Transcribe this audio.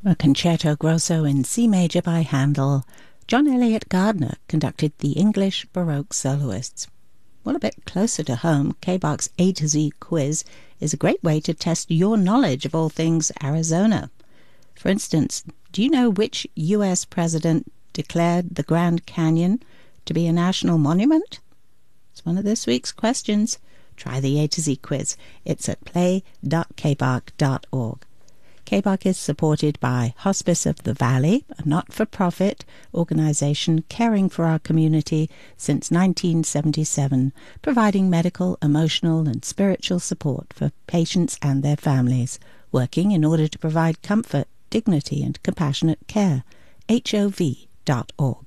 A concerto grosso in C major by Handel. John Eliot Gardner conducted the English Baroque soloists. Well, a bit closer to home, KBARC's A to Z quiz is a great way to test your knowledge of all things Arizona. For instance, do you know which U.S. president declared the Grand Canyon to be a national monument? It's one of this week's questions. Try the A to Z quiz. It's at play.kbarc.org. KBARC is supported by Hospice of the Valley, a not-for-profit organization caring for our community since 1977, providing medical, emotional, and spiritual support for patients and their families, working in order to provide comfort, dignity, and compassionate care. HOV.org.